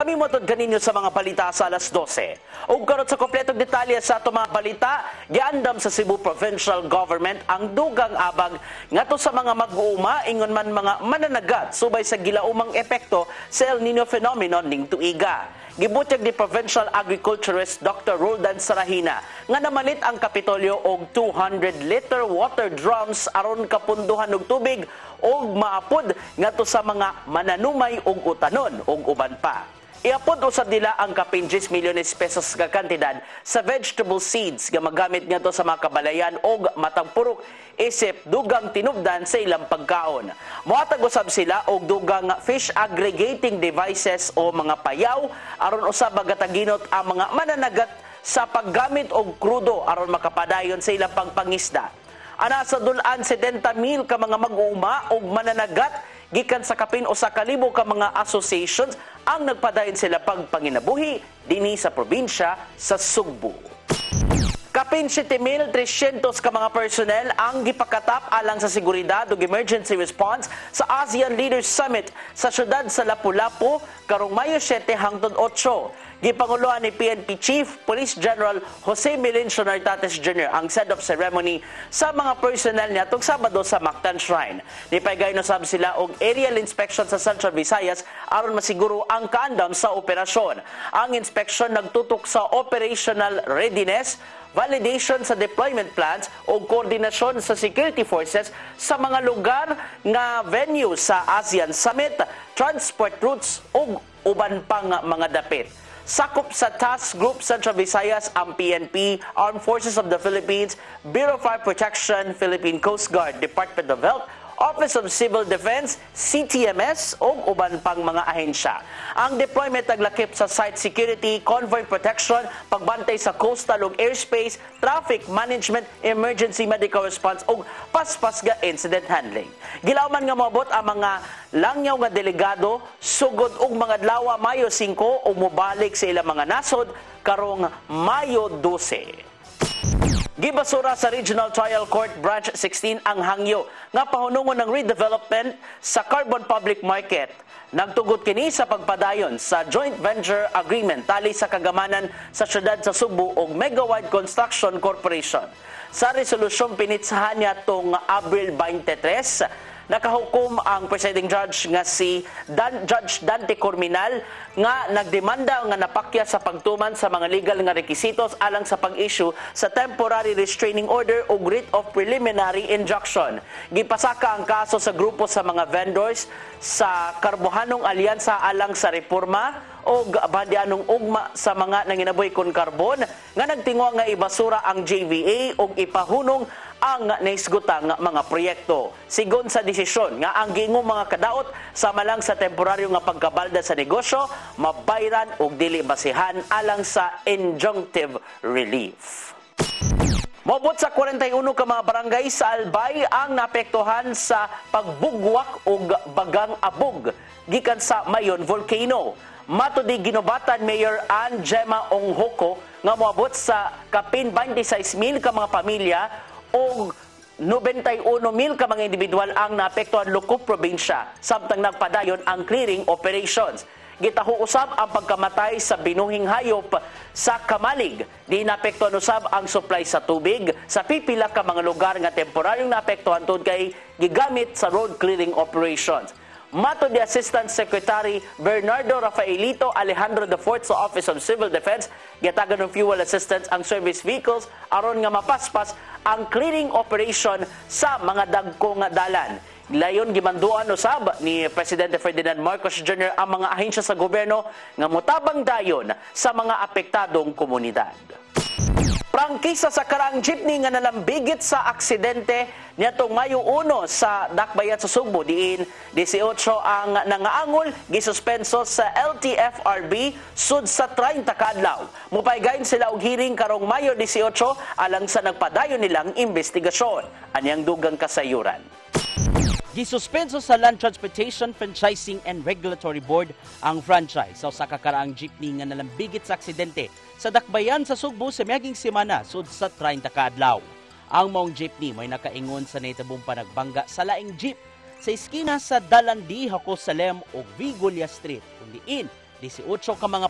Kami matod ganinyo sa mga balita sa alas 12. Ug karot sa kompletong detalye sa ato mga balita, giandam sa Cebu Provincial Government ang dugang abag ngadto sa mga mag-uuma ingon man mga mananagat subay sa gilaumang epekto sa El Nino phenomenon ning tuiga. Gibutyag ni Provincial Agriculturist Dr. Roldan Sarahina nga namalit ang Kapitolyo og 200-liter water drums aron kapunduhan og tubig og maapod ngadto sa mga mananumay og utanon og uban pa. Iapod usab nila ang kapin 10 milyones pesos ka kantidad sa vegetable seeds nga magamit ngadto sa mga kabalayan og matang purok isip dugang tinubdan sa ilang pagkaon. Mohatag usab sila og dugang fish aggregating devices o mga payaw aron usab magataginot ang mga mananagat sa paggamit og krudo aron makapadayon sa ilang pangpangisda. Ana sa dulan 70,000 ka mga mag-uuma og mananagat gikan sa kapin o sa kalibo ka mga associations ang nagpadayon sila pagpanginabuhi dinhi sa probinsya sa Sugbo. Kapin 7,300 ka mga personnel ang gipakatap alang sa seguridad ug emergency response sa ASEAN Leaders Summit sa syudad sa Lapu-Lapu karong Mayo 7 hangtod 8. Gipanguluhan ni PNP Chief Police General Jose Melencio Nartates Jr. ang set-off ceremony sa mga personnel niya tug Sabado sa Mactan Shrine. Nipaygayon usab sila og aerial inspection sa Central Visayas aron masiguro ang kaandam sa operasyon. Ang inspection nagtutok sa operational readiness, validation sa deployment plans o koordinasyon sa security forces sa mga lugar nga venue sa ASEAN Summit, transport routes o uban pang mga dapit. Sakop sa Task Group Central Visayas ang PNP, Armed Forces of the Philippines, Bureau of Fire Protection, Philippine Coast Guard, Department of Health, Office of Civil Defense, CTMS o uban pang mga ahensya. Ang deployment naglakip sa site security, convoy protection, pagbantay sa coastal ug airspace, traffic management, emergency medical response ug paspasga incident handling. Gilawman nga moabot ang mga langyaw nga delegado sugod og mga adlaw Mayo 5 ug mobalik sa ilang mga nasod karong Mayo 12. Gibasura sa Regional Trial Court Branch 16 ang hangyo nga pahunungon ng redevelopment sa Carbon Public Market. Nagtugot kini sa pagpadayon sa joint venture agreement tali sa kagamanan sa syudad sa Sugbo ug Megawide Construction Corporation. Sa resolusyong pinitsahan niya tong Abril 23, nakahukom ang presiding judge nga si Judge Dante Corminal nga nagdemanda nga napakya sa pagtuman sa mga legal nga requisitos alang sa pag-issue sa temporary restraining order o writ of preliminary injunction. Gipasaka ang kaso sa grupo sa mga vendors sa Karbohanong Alyansa alang sa reforma o bandianong ugma sa mga nanginabuhi kon karbon nga nagtingwa nga ibasura ang JVA o ipahunong ang naisgutang mga proyekto. Sigon sa desisyon nga ang giingong mga kadaot sama lang sa temporaryo nga pagkabalda sa negosyo, mabayran og dili basihan alang sa injunctive relief. Mobot sa 41 ka mga barangay sa Albay ang naapektuhan sa pagbugwak og bagang abog gikan sa Mayon Volcano. Matudi ginubatan Mayor Ann Gemma Onghoko nga moabot sa kapin 26,000 ka mga pamilya o 91,000 ka mga individual ang naapektuhan lukop probinsya samtang nagpadayon ang clearing operations. Gitaho usab ang pagkamatay sa binuhing hayop sa Kamalig. Di naapektuhan usab ang supply sa tubig sa pipila ka mga lugar nga temporaryong naapektuhan tungod kay gigamit sa road clearing operations. Mato di Assistant Secretary Bernardo Rafaelito Alejandro IV sa Office of Civil Defense, gatagan ng fuel assistance ang service vehicles aron nga mapaspas ang clearing operation sa mga dagko nga dalan. Layon gimanduan usab ni Presidente Ferdinand Marcos Jr. ang mga ahensya sa gobyerno nga motabang dayon sa mga apektadong komunidad. Prangkisa sa karaang jeepney nga nalambigit sa aksidente nitong Mayo 1 sa Dakbayan sa Sugbo. Diin 18 ang nangaangol gisuspenso sa LTFRB sud sa 30 ka adlaw. Mupaygayon sila og hearing karong Mayo 18 alang sa nagpadayon nilang investigasyon. Anyang dugang kasayuran. Gisuspenso sa Land Transportation Franchising and Regulatory Board ang franchise sa usa ka karaang jeepney nga nalambigit sa aksidente sa Dakbayan sa Sugbo sa miaging semana sud sa 30 ka adlaw. Ang maong jeepney may nakaingon sa nahitabong panagbangga sa laing jeep sa iskina sa Dalandi, Salem ug Vigulya Street. Kundiin 18 ka mga